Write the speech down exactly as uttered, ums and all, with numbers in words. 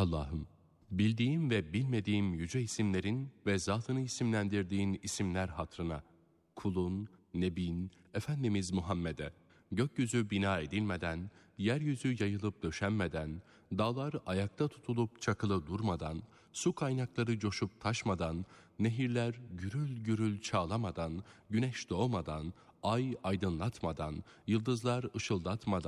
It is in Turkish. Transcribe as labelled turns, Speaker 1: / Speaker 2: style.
Speaker 1: Allah'ım, bildiğim ve bilmediğim yüce isimlerin ve zatını isimlendirdiğin isimler hatrına, kulun, Nebin, Efendimiz Muhammed'e, gökyüzü bina edilmeden, yeryüzü yayılıp döşenmeden, dağlar ayakta tutulup çakılı durmadan, su kaynakları coşup taşmadan, nehirler gürül gürül çağlamadan, güneş doğmadan, ay aydınlatmadan, yıldızlar ışıldatmadan,